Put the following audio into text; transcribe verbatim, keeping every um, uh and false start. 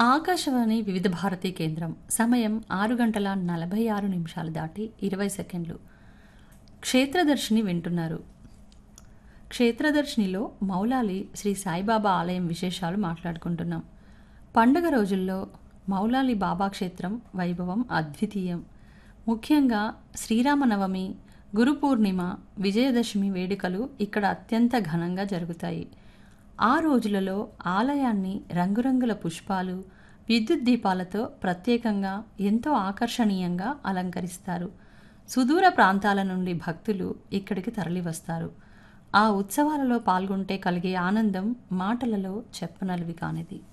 ఆకాశవాణి వివిధ భారతి కేంద్రం. సమయం ఆరు గంటల నలభై ఆరు నిమిషాలు దాటి ఇరవై సెకండ్లు. క్షేత్రదర్శిని వింటున్నారు. క్షేత్రదర్శినిలో మౌలాలి శ్రీ సాయిబాబా ఆలయం విశేషాలు మాట్లాడుకుంటున్నాం. పండుగ రోజుల్లో మౌలాలి బాబా క్షేత్రం వైభవం అద్వితీయం. ముఖ్యంగా శ్రీరామనవమి, గురు పూర్ణిమ, విజయదశమి వేడుకలు ఇక్కడ అత్యంత ఘనంగా జరుగుతాయి. ఆ రోజులలో ఆలయాన్ని రంగురంగుల పుష్పాలు, విద్యుత్ దీపాలతో ప్రత్యేకంగా ఎంతో ఆకర్షణీయంగా అలంకరిస్తారు. సుదూర ప్రాంతాల నుండి భక్తులు ఇక్కడికి తరలివస్తారు. ఆ ఉత్సవాలలో పాల్గొంటే కలిగే ఆనందం మాటలలో చెప్పనలవి కానిది.